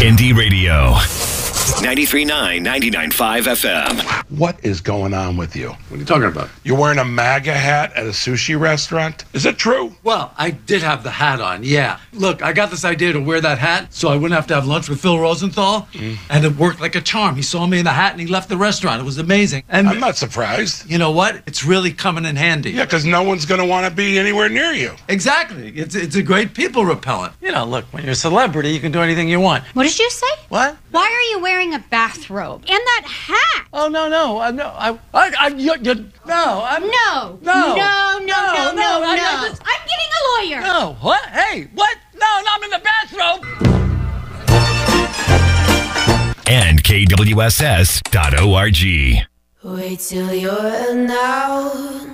Indie Radio. 93.9, 99.5 FM. What is going on with you? What are you talking about? You're wearing a MAGA hat at a sushi restaurant? Is it true? Well, I did have the hat on, yeah. Look, I got this idea to wear that hat so I wouldn't have to have lunch with Phil Rosenthal, and it worked like a charm. He saw me in the hat and he left the restaurant. It was amazing. And I'm not surprised. you know what? It's really coming in handy. Yeah, because no one's going to want to be anywhere near you. Exactly. It's a great people repellent. You know, look, when you're a celebrity, you can do anything you want. What did you say? What? Why are you wearing a bathrobe? And that hat? Oh, no. No, I'm... No. I'm getting a lawyer. No, what? Hey, what? No, I'm in the bathrobe. And KWSS.org. Wait till you're now.